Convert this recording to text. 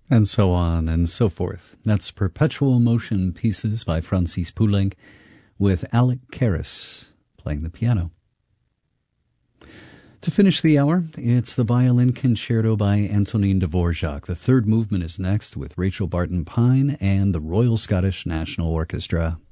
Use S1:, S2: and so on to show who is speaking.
S1: and so on and so forth. That's Perpetual Motion Pieces by Francis Poulenc with Alec Karras playing the piano. To finish the hour, it's the Violin Concerto by Antonin Dvorak. The third movement is next with Rachel Barton Pine and the Royal Scottish National Orchestra.